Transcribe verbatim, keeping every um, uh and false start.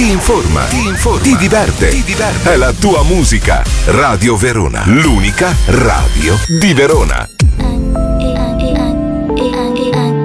ti informa, ti informa, ti diverte, ti diverte. È la tua musica. Radio Verona, l'unica radio di Verona. E